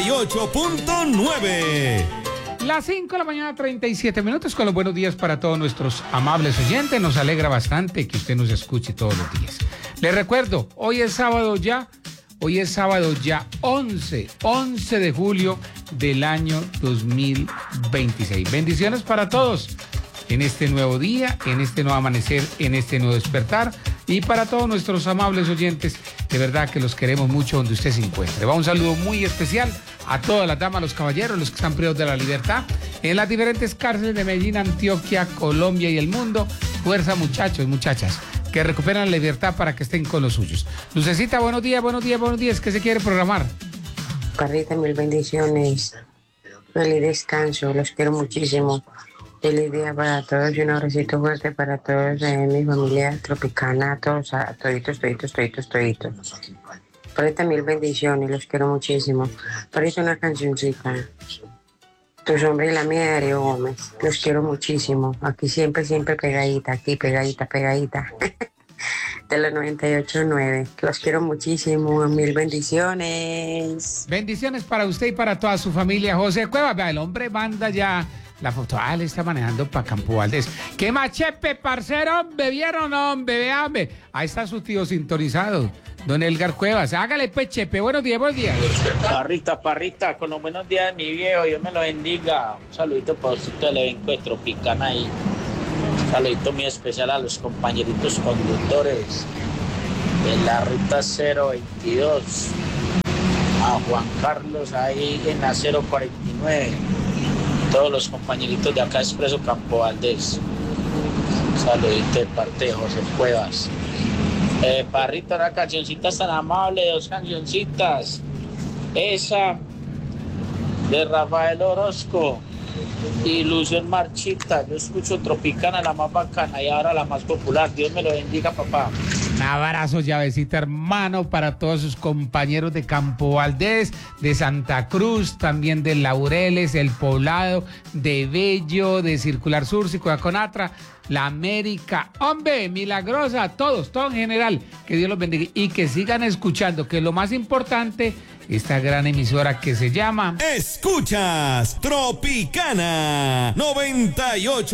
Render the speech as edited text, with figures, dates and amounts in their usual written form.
98.9. Las 5 de la mañana, 37 minutos, con los buenos días para todos nuestros amables oyentes. Nos alegra bastante que usted nos escuche todos los días. Les recuerdo, hoy es sábado ya 11 de julio del año 2026. Bendiciones para todos en este nuevo día, en este nuevo amanecer, en este nuevo despertar. Y para todos nuestros amables oyentes, de verdad que los queremos mucho donde usted se encuentre. Va un saludo muy especial a todas las damas, los caballeros, los que están privados de la libertad en las diferentes cárceles de Medellín, Antioquia, Colombia y el mundo. Fuerza, muchachos, muchachas, que recuperan la libertad para que estén con los suyos. Lucecita, buenos días. ¿Qué se quiere programar? Parrita, mil bendiciones. Feliz descanso, los quiero muchísimo. Feliz día para todos y un abracito fuerte para todos mi familia tropicana, todos, toditos. Parrita, mil bendiciones, los quiero muchísimo. Parrita, una cancioncita. Tu sombra y la mía de Darío Gómez. Los quiero muchísimo. Aquí siempre pegadita, pegadita. De la 98.9. Los quiero muchísimo. Mil bendiciones. Bendiciones para usted y para toda su familia. José Cuevas, vea, el hombre manda ya la foto. Le está manejando para Campo Valdés. ¡Qué machepe, parcero! ¿Vieron, hombre? Véame. Ahí está su tío sintonizado, don Edgar Cuevas. Hágale, pues, Chepe. Buenos días. Parrita, con los buenos días, mi viejo. Dios me lo bendiga. Un saludito para usted del elenco de Tropicana ahí. Un saludito muy especial a los compañeritos conductores de la ruta 022. A Juan Carlos ahí en la 049. Todos los compañeritos de acá Expreso Campo Valdés. Saludito de parte de José Cuevas. Parrita, una cancioncita tan amable, dos cancioncitas. Esa de Rafael Orozco y Lucio Marchita. Yo escucho Tropicana, la más bacana, y ahora la más popular. Dios me lo bendiga, papá. Un abrazo, llavecita, hermano, para todos sus compañeros de Campo Valdés, de Santa Cruz, también de Laureles, El Poblado, de Bello, de Circular Sur, Conatra, La América, hombre, Milagrosa, todos en general. Que Dios los bendiga y que sigan escuchando, que es lo más importante, esta gran emisora que se llama... Escuchas Tropicana 98.